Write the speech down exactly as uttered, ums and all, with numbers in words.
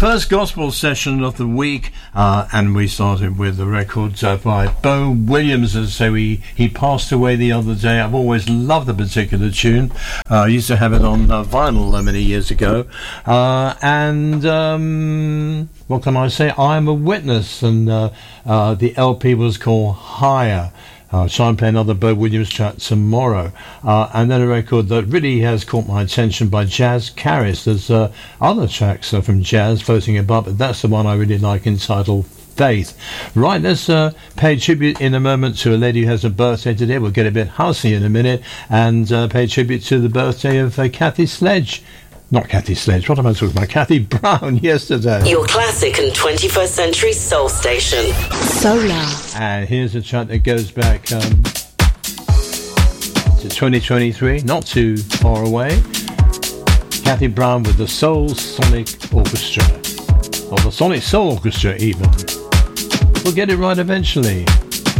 First gospel session of the week, uh, and we started with the record uh, by Bo Williams. As I say, he, he passed away the other day. I've always loved the particular tune. Uh, I used to have it on uh, vinyl uh, many years ago. Uh, and um, what can I say? I Am a Witness, and uh, uh, the L P was called Higher. Uh, so I'm playing another Bo Williams track tomorrow. Uh, and then a record that really has caught my attention by Jazz Caris. There's uh, other tracks uh, from Jazz floating above, but that's the one I really like, entitled Faith. Right, let's uh, pay tribute in a moment to a lady who has a birthday today. We'll get a bit hussy in a minute and uh, pay tribute to the birthday of uh, Kathy Sledge. Not Kathy Sledge, what am I talking about? Kathy Brown yesterday. Your classic and twenty-first century soul station. Solar. And here's a track that goes back um, to twenty twenty-three, not too far away. Kathy Brown with the Soul Sonic Orchestra. Or the Sonic Soul Orchestra even. We'll get it right eventually.